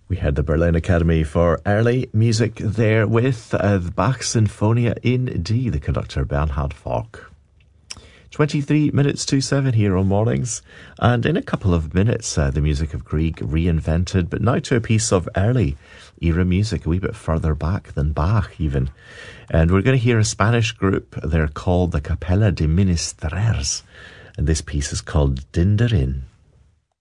We had the Berlin Academy for Early Music there with the Bach Sinfonia in D, the conductor Bernhard Falk. 23 minutes to 7 here on Mornings, and in a couple of minutes the music of Grieg reinvented, but now to a piece of early era music, a wee bit further back than Bach even. And we're going to hear a Spanish group. They're called the Capella de Ministrers, and this piece is called Dinderin.